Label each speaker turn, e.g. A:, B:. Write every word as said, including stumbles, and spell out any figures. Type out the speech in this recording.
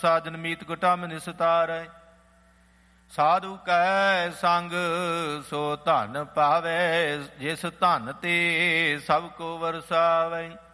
A: ਸਾਜਨ ਮੀਤ ਕੁਟਮ ਨਿਸਤਾਰੈ। ਸਾਧੂ ਕੈ ਸੰਗ ਸੋ ਧਨ ਪਾਵੈ, ਜਿਸ ਧਨ ਤੇ ਸਭ ਕੋ ਵਰਸਾਵੈ।